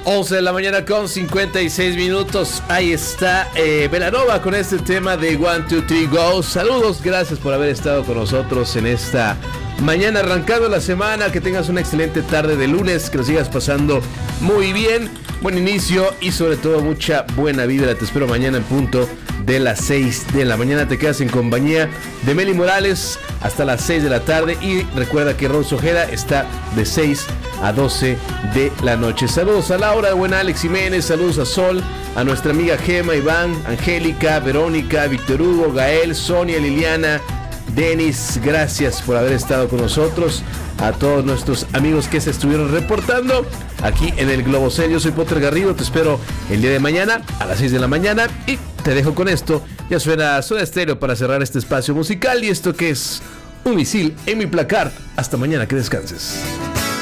11 de la mañana con 56 minutos. Ahí está Belanova con este tema de 1, 2, 3, Go. Saludos, gracias por haber estado con nosotros en esta mañana arrancando la semana. Que tengas una excelente tarde de lunes, que lo sigas pasando muy bien. Buen inicio y sobre todo mucha buena vibra. Te espero mañana en punto de las 6 de la mañana. Te quedas en compañía de Meli Morales hasta las 6 de la tarde. Y recuerda que Rose Ojeda está de 6 a 12 de la noche. Saludos a Laura, buen Alex Jiménez, saludos a Sol, a nuestra amiga Gema, Iván, Angélica, Verónica, Víctor Hugo, Gael, Sonia, Liliana, Denis, gracias por haber estado con nosotros. A todos nuestros amigos que se estuvieron reportando aquí en el Globocel. Yo soy Potter Garrido, te espero el día de mañana a las 6 de la mañana y te dejo con esto. Ya suena Soda Stereo para cerrar este espacio musical y esto que es un misil en mi placar. Hasta mañana, que descanses.